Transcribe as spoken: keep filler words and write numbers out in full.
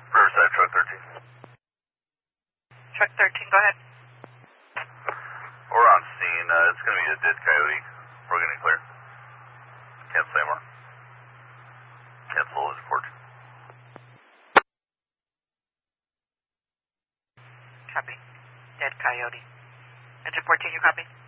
Riverside, truck thirteen. Truck thirteen, go ahead. We're on scene. Uh, it's going to be a dead coyote. We're getting clear. Can't say more. Cancel this report. Copy. Dead coyote. Engine fourteen, you copy?